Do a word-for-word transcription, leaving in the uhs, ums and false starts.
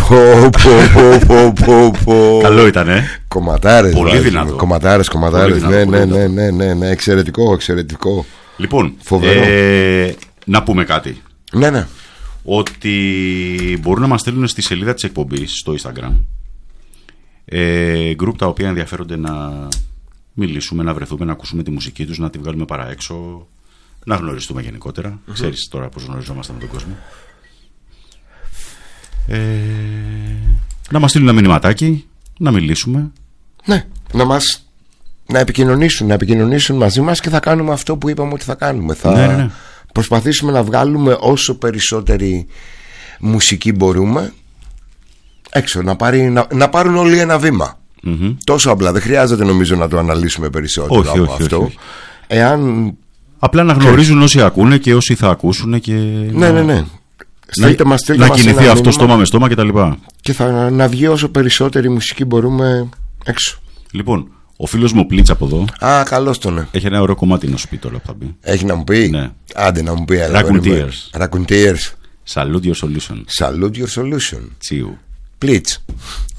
Καλό ήταν, ε. Κομματάρες. Πολύ δυνατό. Κομματάρες, κομματάρες. Ναι, ναι, ναι, ναι, ναι, ναι. Εξαιρετικό, εξαιρετικό. Λοιπόν, ε, να πούμε κάτι. Ναι, ναι. Ότι μπορούν να μας στείλουν στη σελίδα της εκπομπής στο Instagram ε, γκρουπ τα οποία ενδιαφέρονται να μιλήσουμε, να βρεθούμε, να ακούσουμε τη μουσική τους, να τη βγάλουμε παρά έξω, να γνωριστούμε γενικότερα. Mm-hmm. Ξέρεις τώρα πώς γνωριζόμαστε με τον κόσμο. Ε, να μας στείλουν ένα μηνυματάκι, να μιλήσουμε. Ναι, να μας να επικοινωνήσουν, να επικοινωνήσουν μαζί μας και θα κάνουμε αυτό που είπαμε ότι θα κάνουμε. Θα ναι, ναι. προσπαθήσουμε να βγάλουμε όσο περισσότερη μουσική μπορούμε έξω, να, πάρει, να, να πάρουν όλοι ένα βήμα. Mm-hmm. Τόσο απλά, δεν χρειάζεται νομίζω να το αναλύσουμε περισσότερο όχι, από όχι, αυτό. Όχι, όχι. Εάν... Απλά να γνωρίζουν όσοι ακούνε και όσοι θα ακούσουν και ναι, ναι, ναι. Στείλτε να, μας, στείλτε να μας κινηθεί αυτό μήνυμα, στόμα με στόμα και τα λοιπά. Και θα να βγει όσο περισσότερη μουσική μπορούμε έξω. Λοιπόν, ο φίλος μου Πλίτς από εδώ. Α, καλώς τον ναι. Έχει ένα ωραίο κομμάτι να σου πει τώρα που θα πει. Έχει να μου πει. Ναι. Άντε να μου πει. Raconteurs. Raconteurs. Salute your solution. Salute your solution. Τσίου. Πλίτς.